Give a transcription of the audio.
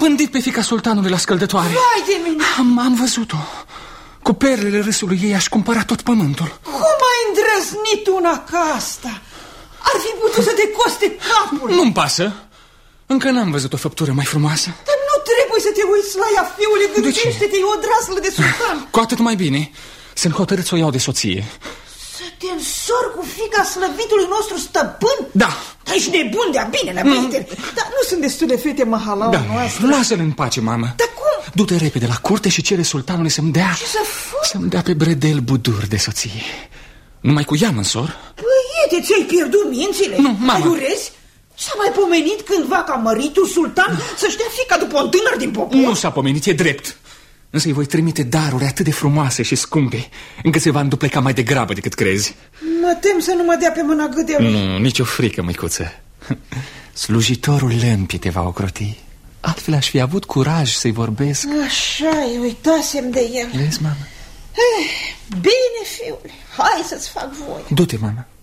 pândit pe fiica sultanului la scăldătoare. Vai de mine! Am văzut-o. Cu perlele râsului ei aș cumpăra tot pământul. Cum ai îndrăznit una ca asta? Ar fi putut să te coste capul. Nu-mi pasă. Încă n-am văzut o făptură mai frumoasă. Dar nu trebuie să te uiți la ea, fiule. Gândește-te, e o draslă de sultan. Cu atât mai bine. Sunt hotărât să o iau de soție. Să te însori cu fiica slăvitului nostru stăpân? Da. Dar ești nebun de-a bine, Dar nu sunt destule fete mahalaua noastră. Lasă-le în pace, mamă. Dar cum? Du-te repede la curte și cere sultanului să-mi dea... Ce să fac? Să-mi dea pe Bredel Budur de soție. Numai cu ea mă însor. Păiete, ți-ai pierdut mințile? Nu, mamă. Aiurezi? S-a mai pomenit cândva ca măritul sultan să-și dea fiica după un tânăr din popor? Nu s-a pomenit, e drept. Însă îi voi trimite daruri atât de frumoase și scumpe, încât se va îndupleca mai degrabă decât crezi. Mă tem să nu mă dea pe mâna gâdeului. Nu, nicio frică, măicuță. Slujitorul lămpii te va ocroti. Altfel aș fi avut curaj să-i vorbesc. Așa-i, uitasem de el. Vezi, mamă? Bine, fiule, hai să-ți fac voie. Du-te, mamă.